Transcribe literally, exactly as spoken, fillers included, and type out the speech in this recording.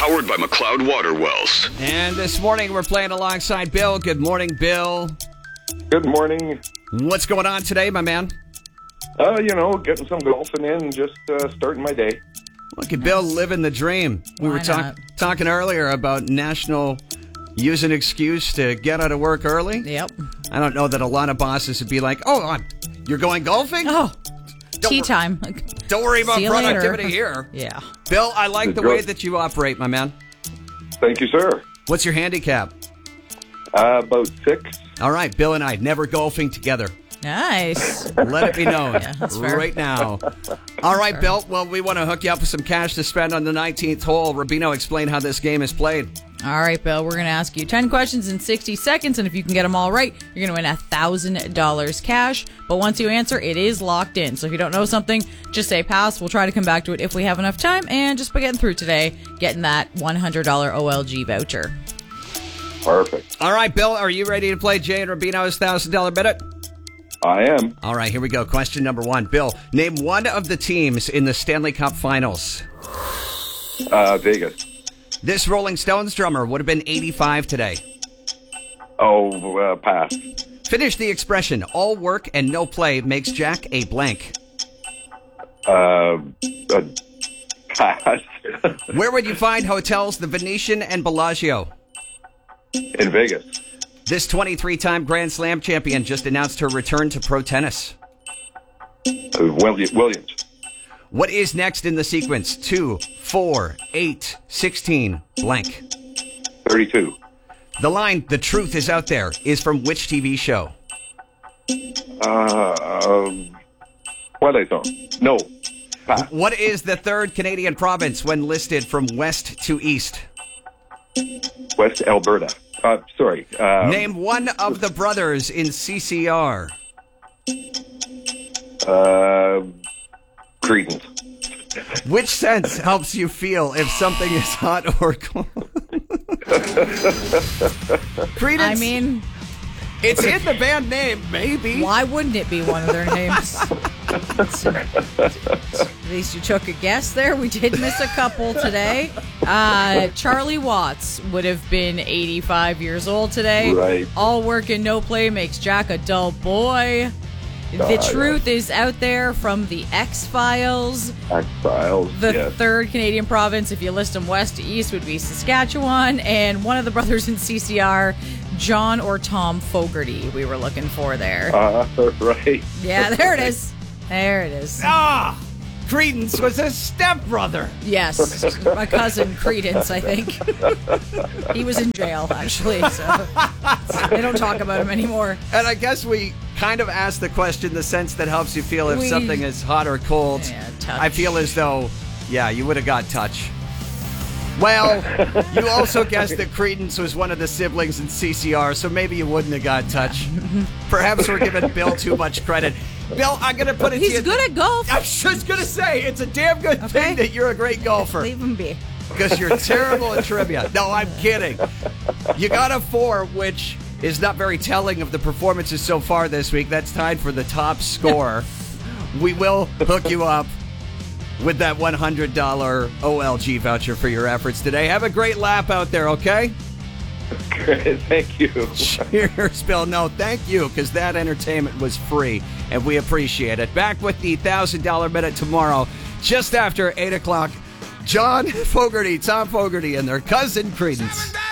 Powered by McLeod Water Wells. And this morning we're playing alongside Bill. Good morning, Bill. Good morning. What's going on today, my man? Uh, you know, getting some golfing in and just uh, starting my day. Look at Bill living the dream. We Why were talk- not? talking earlier about National Use an Excuse to Get Out of Work Early. Yep. I don't know that a lot of bosses would be like, oh, uh, you're going golfing? Oh, Don't tea wor- time. Don't worry about See you later. productivity here. Yeah. Bill, I like the Good way job. that you operate, my man. Thank you, sir. What's your handicap? Uh, about six. All right, Bill and I, never golfing together. Nice. Let it be known Yeah, that's fair. right now. All right, Bill. Well, we want to hook you up with some cash to spend on the nineteenth hole. Rubino, explain how this game is played. All right, Bill, we're going to ask you ten questions in sixty seconds, and if you can get them all right, you're going to win one thousand dollars cash. But once you answer, it is locked in. So if you don't know something, just say pass. We'll try to come back to it if we have enough time. And just by getting through today, getting that one hundred dollars O L G voucher. Perfect. All right, Bill, are you ready to play Jay and Rubino's one thousand dollars minute? I am. All right, here we go. Question number one. Bill, name one of the teams in the Stanley Cup Finals. Uh, Vegas. This Rolling Stones drummer would have been eighty-five today. Oh, uh, pass. Finish the expression, all work and no play makes Jack a blank. Uh, uh pass. Where would you find hotels The Venetian and Bellagio? In Vegas. This twenty-three-time Grand Slam champion just announced her return to pro tennis. Uh, William, Williams. What is next in the sequence? two, four, eight, sixteen, blank. thirty-two. The line, the truth is out there, is from which T V show? Uh, um, Twilight Zone. No. Pass. What is the third Canadian province when listed from west to east? West Alberta. Uh, sorry. Um, Name one of the brothers in C C R. Uh, Credence. Which sense helps you feel if something is hot or cold? Credence. I mean, it's in the band name, maybe. why wouldn't it be one of their names? At least you took a guess there. We did miss a couple today. Uh, Charlie Watts would have been eighty-five years old today. Right. All work and no play makes Jack a dull boy. The Ah, truth is out there from the X-Files. X-Files. The yes. third Canadian province, if you list them west to east, would be Saskatchewan. And one of the brothers in C C R, John or Tom Fogerty, we were looking for there. Uh, right. Yeah, there it is. There it is. Ah, Credence was a stepbrother. Yes, my cousin Credence, I think. He was in jail, actually, so they don't talk about him anymore. And I guess we kind of asked the question in the sense that helps you feel if We- something is hot or cold. Yeah, touch. I feel as though, yeah, you would have got touch. Well, you also guessed that Credence was one of the siblings in C C R, so maybe you wouldn't have got touch. Perhaps we're giving Bill too much credit. Bill, I'm going to put it to you. He's good at golf. I was just going to say, it's a damn good Okay. thing that you're a great golfer. Leave him be. Because you're terrible at trivia. No, I'm kidding. You got a four, which is not very telling of the performances so far this week. That's tied for the top score. We will hook you up with that one hundred dollars O L G voucher for your efforts today. Have a great lap out there, okay? Great. Thank you. Cheers, Bill. No, thank you, because that entertainment was free, and we appreciate it. Back with the one thousand dollars minute tomorrow, just after eight o'clock. John Fogerty, Tom Fogerty, and their cousin Credence.